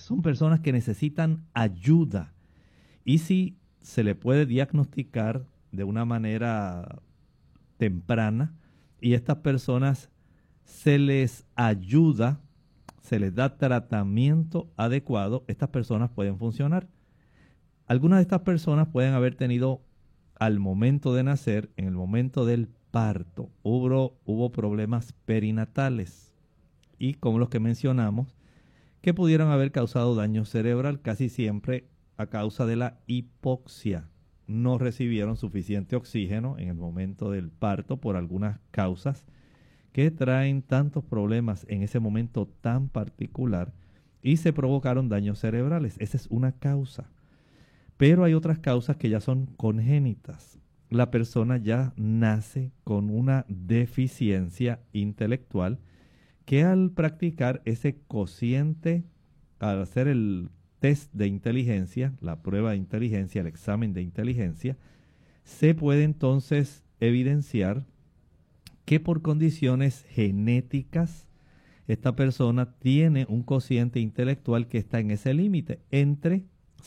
son personas que necesitan ayuda. Y si se le puede diagnosticar de una manera temprana y estas personas se les ayuda, se les da tratamiento adecuado, estas personas pueden funcionar. Algunas de estas personas pueden haber tenido al momento de nacer, en el momento del parto, hubo problemas perinatales y como los que mencionamos, que pudieran haber causado daño cerebral, casi siempre a causa de la hipoxia. No recibieron suficiente oxígeno en el momento del parto por algunas causas que traen tantos problemas en ese momento tan particular y se provocaron daños cerebrales. Esa es una causa. Pero hay otras causas que ya son congénitas. La persona ya nace con una deficiencia intelectual que al practicar ese cociente, al hacer el test de inteligencia, la prueba de inteligencia, el examen de inteligencia, se puede entonces evidenciar que por condiciones genéticas esta persona tiene un cociente intelectual que está en ese límite, entre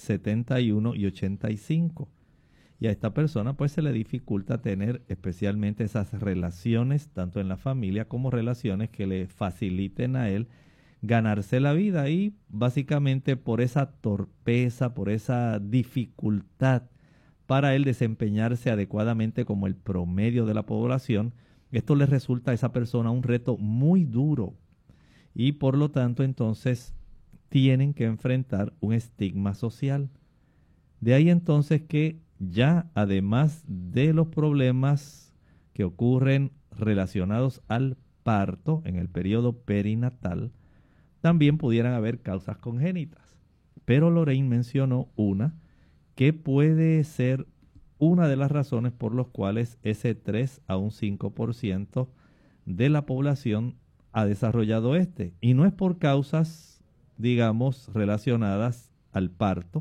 71 y 85. Y a esta persona pues se le dificulta tener especialmente esas relaciones, tanto en la familia como relaciones que le faciliten a él ganarse la vida. Y básicamente por esa torpeza, por esa dificultad para él desempeñarse adecuadamente como el promedio de la población, esto le resulta a esa persona un reto muy duro. Y por lo tanto entonces tienen que enfrentar un estigma social. De ahí entonces que ya además de los problemas que ocurren relacionados al parto en el periodo perinatal, también pudieran haber causas congénitas. Pero Lorraine mencionó una que puede ser una de las razones por las cuales ese 3 a un 5% de la población ha desarrollado este. Y no es por causas, digamos, relacionadas al parto,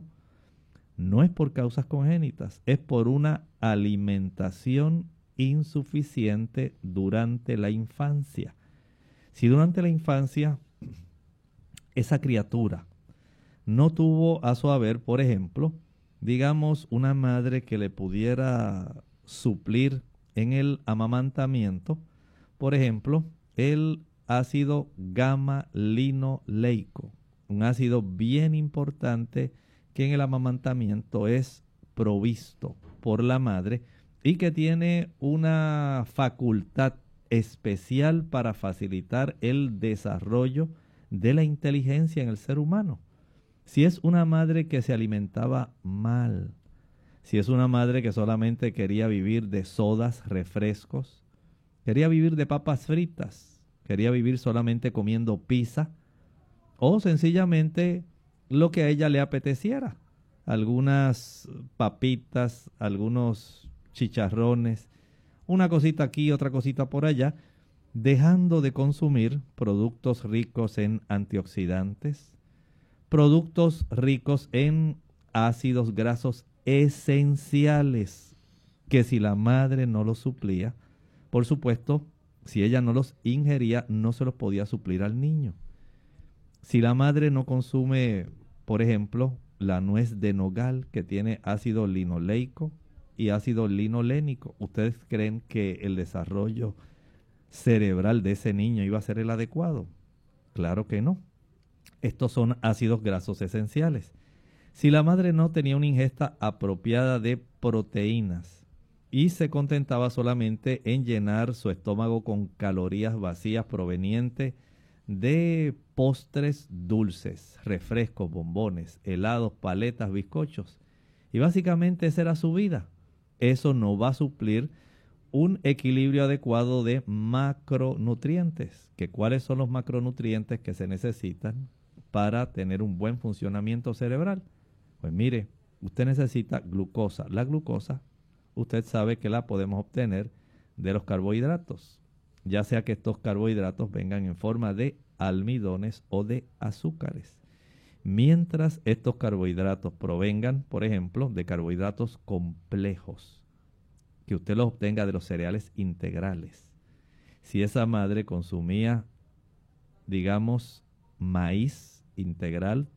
no es por causas congénitas, es por una alimentación insuficiente durante la infancia. Si durante la infancia esa criatura no tuvo a su haber, por ejemplo, digamos, una madre que le pudiera suplir en el amamantamiento, por ejemplo, el ácido gamma-linoleico, un ácido bien importante que en el amamantamiento es provisto por la madre y que tiene una facultad especial para facilitar el desarrollo de la inteligencia en el ser humano. Si es una madre que se alimentaba mal, si es una madre que solamente quería vivir de sodas, refrescos, quería vivir de papas fritas, quería vivir solamente comiendo pizza, o sencillamente lo que a ella le apeteciera, algunas papitas, algunos chicharrones, una cosita aquí, otra cosita por allá, dejando de consumir productos ricos en antioxidantes, productos ricos en ácidos grasos esenciales, que si la madre no los suplía, por supuesto, si ella no los ingería, no se los podía suplir al niño. Si la madre no consume, por ejemplo, la nuez de nogal, que tiene ácido linoleico y ácido linolénico, ¿ustedes creen que el desarrollo cerebral de ese niño iba a ser el adecuado? Claro que no. Estos son ácidos grasos esenciales. Si la madre no tenía una ingesta apropiada de proteínas y se contentaba solamente en llenar su estómago con calorías vacías provenientes de postres dulces, refrescos, bombones, helados, paletas, bizcochos, y básicamente esa era su vida, eso no va a suplir un equilibrio adecuado de macronutrientes. ¿Que cuáles son los macronutrientes que se necesitan para tener un buen funcionamiento cerebral? Pues mire, usted necesita glucosa. La glucosa, usted sabe que la podemos obtener de los carbohidratos, ya sea que estos carbohidratos vengan en forma de almidones o de azúcares. Mientras estos carbohidratos provengan, por ejemplo, de carbohidratos complejos, que usted los obtenga de los cereales integrales. Si esa madre consumía, digamos, maíz integral,